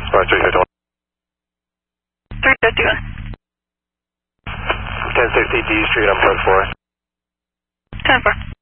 Respond 351. 351. 1060 D Street on Park 4. 10-4.